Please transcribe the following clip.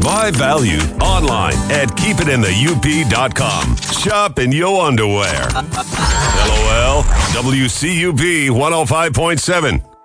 Buy value online at keepitinthe UP.com. Shop in your underwear. LOL, WCUB 105.7.